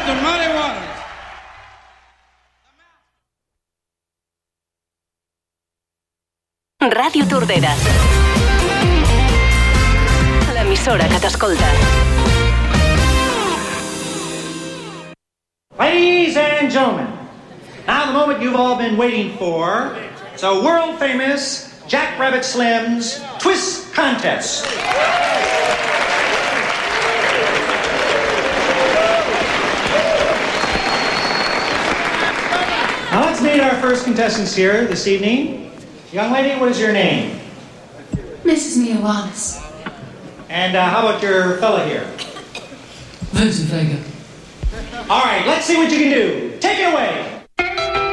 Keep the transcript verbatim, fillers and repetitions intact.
Mister Muddy Waters. Ràdio Tordera, l'emissora que t'escolta. Ladies and gentlemen, now the moment you've all been waiting for. It's a world-famous Jack Rabbit Slim's Twist Contest. Now let's meet our first contestants here this evening. Young lady, what is your name? Missus Mia Wallace. And uh, how about your fella here? Vincent Vega. All right, let's see what you can do. Take it away.